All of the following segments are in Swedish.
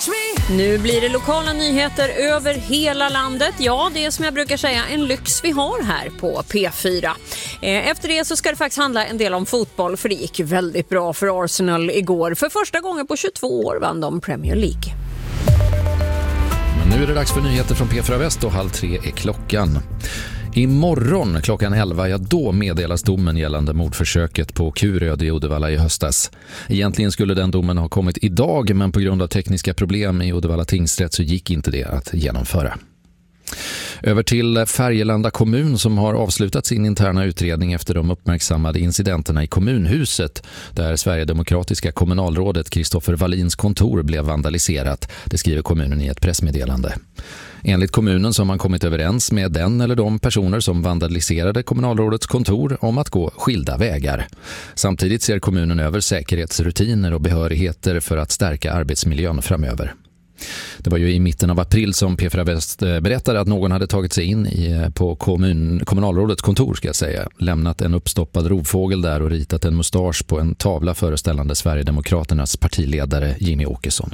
Nu blir det lokala nyheter över hela landet. Ja, det är som jag brukar säga en lyx vi har här på P4. Efter det så ska det faktiskt handla en del om fotboll, för det gick ju väldigt bra för Arsenal igår. För första gången på 22 år vann de Premier League. Men nu är det dags för nyheter från P4 Väst och 2:30 är klockan. Imorgon klockan 11, ja då meddelas domen gällande mordförsöket på Kuröd i Uddevalla i höstas. Egentligen skulle den domen ha kommit idag, men på grund av tekniska problem i Uddevalla tingsrätt så gick inte det att genomföra. Över till Färgelanda kommun som har avslutat sin interna utredning efter de uppmärksammade incidenterna i kommunhuset där Sverigedemokratiska kommunalrådet Kristoffer Wallins kontor blev vandaliserat. Det skriver kommunen i ett pressmeddelande. Enligt kommunen så har man kommit överens med den eller de personer som vandaliserade kommunalrådets kontor om att gå skilda vägar. Samtidigt ser kommunen över säkerhetsrutiner och behörigheter för att stärka arbetsmiljön framöver. Det var ju i mitten av april som P4 Väst berättade att någon hade tagit sig in på kommunalrådets kontor, ska jag säga, lämnat en uppstoppad rovfågel där och ritat en mustasch på en tavla föreställande Sverigedemokraternas partiledare Jimmy Åkesson.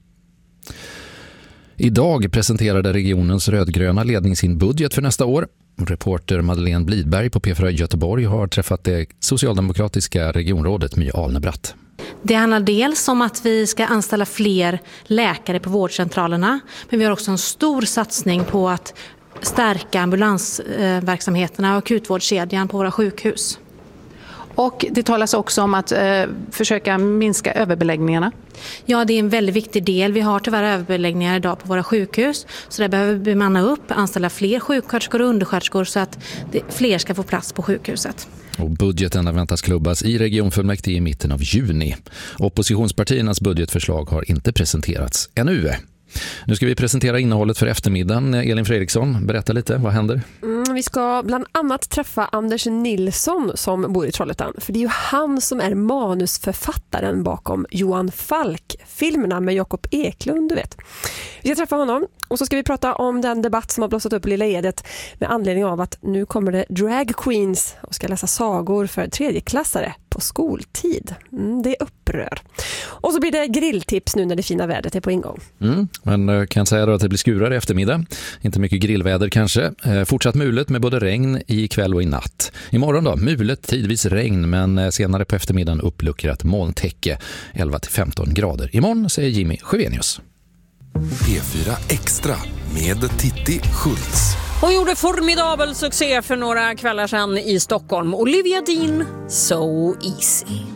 Idag presenterade regionens rödgröna ledning sin budget för nästa år. Reporter Madeleine Blidberg på P4 Göteborg har träffat det socialdemokratiska regionrådet My Alnebratt. Det handlar dels om att vi ska anställa fler läkare på vårdcentralerna, men vi har också en stor satsning på att stärka ambulansverksamheterna och akutvårdskedjan på våra sjukhus. Och det talas också om att försöka minska överbeläggningarna. Ja, det är en väldigt viktig del. Vi har tyvärr överbeläggningar idag på våra sjukhus. Så där behöver vi bemanna upp, anställa fler sjuksköterskor och undersköterskor så att fler ska få plats på sjukhuset. Och budgeten väntas klubbas i regionfullmäktige i mitten av juni. Oppositionspartiernas budgetförslag har inte presenterats ännu. Nu ska vi presentera innehållet för eftermiddagen. Elin Fredriksson, berätta lite, vad händer? Vi ska bland annat träffa Anders Nilsson som bor i Trollhättan. För det är ju han som är manusförfattaren bakom Johan Falk-filmerna med Jakob Eklund, du vet. Vi ska träffa honom och så ska vi prata om den debatt som har blossat upp i Lilla Edet med anledning av att nu kommer det drag queens och ska läsa sagor för tredjeklassare på skoltid. Det upprör. Och så blir det grilltips nu när det fina vädret är på ingång. Men kan jag säga då att det blir skurar i eftermiddag. Inte mycket grillväder kanske. Fortsatt mulet med både regn i kväll och i natt. Imorgon då, mulet, tidvis regn, men senare på eftermiddagen uppluckrat molntäcke 11-15 grader. Imorgon säger Jimmy Sjövenius. P4 Extra med Titti Schultz. Hon gjorde formidabel succé för några kvällar sedan i Stockholm. Olivia Dean, So Easy.